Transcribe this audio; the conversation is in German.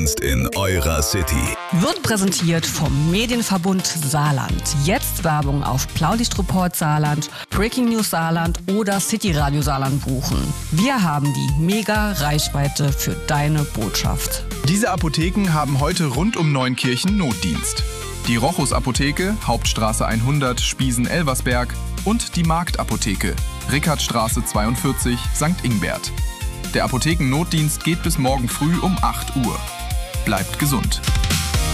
In eurer City. Wird präsentiert vom Medienverbund Saarland. Jetzt Werbung auf Blaulichtreport Saarland, Breaking News Saarland oder City Radio Saarland buchen. Wir haben die Mega-Reichweite für deine Botschaft. Diese Apotheken haben heute rund um Neunkirchen Notdienst. Die Rochus Apotheke, Hauptstraße 100, Spiesen-Elversberg und die Marktapotheke, Rickardstraße 42, St. Ingbert. Der Apothekennotdienst geht bis morgen früh um 8 Uhr. Bleibt gesund.